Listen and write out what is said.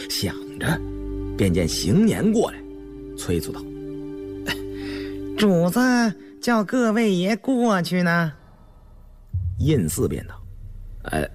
想着，便见邢年过来，催促道：“ 主子叫各位爷过去呢。” 胤祀便道：“